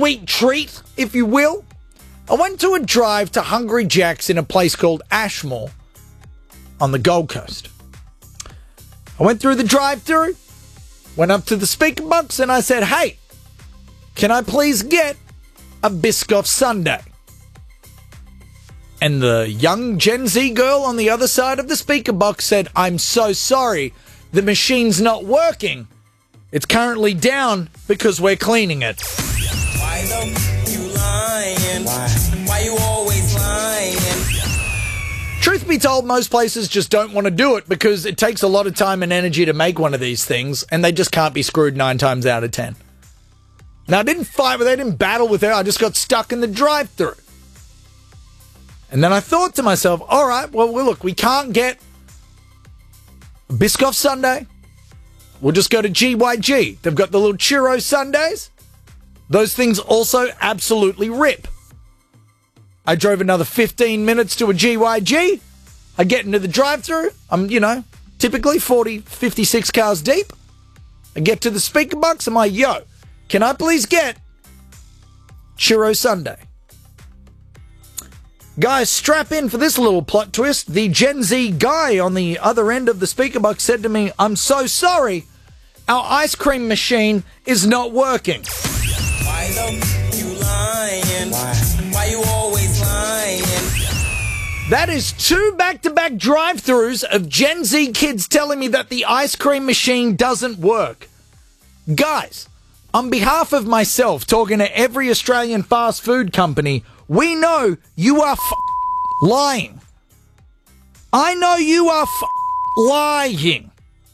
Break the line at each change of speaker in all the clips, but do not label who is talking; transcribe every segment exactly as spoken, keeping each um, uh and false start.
sweet treat, if you will. I went to a drive to Hungry Jack's in a place called Ashmore on the Gold Coast. I went through the drive-thru, went up to the speaker box, and I said, hey, can I please get a Biscoff sundae? And the young Gen Z girl on the other side of the speaker box said, I'm so sorry, the machine's not working. It's currently down because we're cleaning it.
Why though you lying? Why? Why you always lying?
Truth be told, most places just don't want to do it because it takes a lot of time and energy to make one of these things, and they just can't be screwed nine times out of ten. Now, I didn't fight with her, I didn't battle with her, I just got stuck in the drive-thru. And then I thought to myself, all right, well, look, we can't get a Biscoff sundae. We'll just go to G Y G. They've got the little churro sundaes. Those things also absolutely rip. I drove another fifteen minutes to a G Y G. I get into the drive-thru. I'm, you know, typically forty, fifty-six cars deep. I get to the speaker box. I'm like, yo, can I please get churro sundae? Guys, strap in for this little plot twist. The Gen Z guy on the other end of the speaker box said to me, I'm so sorry, our ice cream machine is not working.
Why though you lying? Why? Why you always lying?
That is two back-to-back drive-thrus of Gen Z kids telling me that the ice cream machine doesn't work. Guys, on behalf of myself, talking to every Australian fast food company, we know you are f- lying. I know you are f- lying.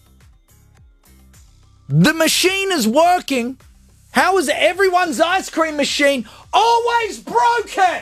The machine is working. How is everyone's ice cream machine always broken?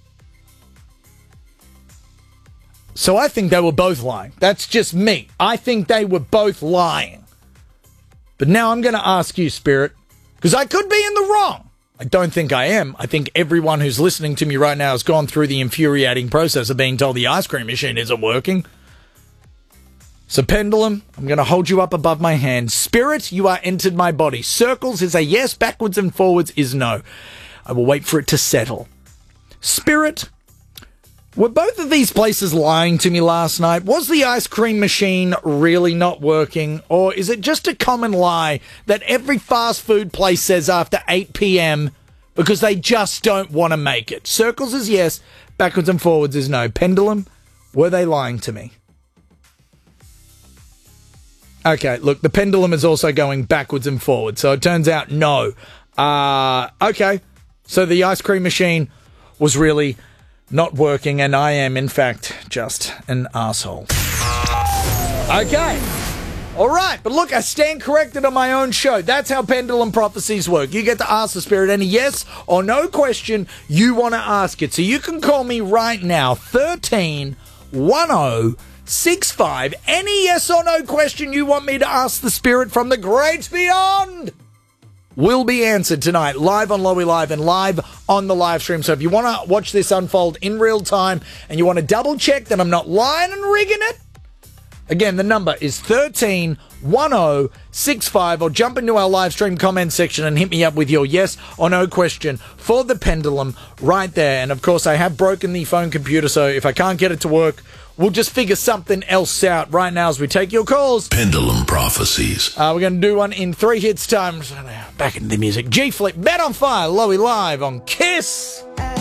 So I think they were both lying. That's just me. I think they were both lying. But now I'm going to ask you, Spirit, because I could be in the wrong. I don't think I am. I think everyone who's listening to me right now has gone through the infuriating process of being told the ice cream machine isn't working. So, Pendulum, I'm going to hold you up above my hand. Spirit, you are entered my body. Circles is a yes, backwards and forwards is no. I will wait for it to settle. Spirit, were both of these places lying to me last night? Was the ice cream machine really not working? Or is it just a common lie that every fast food place says after eight p.m. because they just don't want to make it? Circles is yes, backwards and forwards is no. Pendulum, were they lying to me? Okay, look, the pendulum is also going backwards and forwards, so it turns out no. Uh, okay, so the ice cream machine was really not working, and I am, in fact, just an asshole. Okay. All right, but look, I stand corrected on my own show. That's how pendulum prophecies work. You get to ask the Spirit any yes or no question you want to ask it. So you can call me right now, thirteen one oh six five. Any yes or no question you want me to ask the Spirit from the greats beyond will be answered tonight, live on Lowy Live and live on the live stream. So if you want to watch this unfold in real time and you want to double check that I'm not lying and rigging it, again, the number is thirteen one oh six five, or jump into our live stream comment section and hit me up with your yes or no question for the pendulum right there. And of course, I have broken the phone computer, so if I can't get it to work, we'll just figure something else out right now as we take your calls.
Pendulum Prophecies.
Uh, we're going to do one in three hits time. Back into the music. G-Flip, Bet on Fire, Lowy Live on Kiss.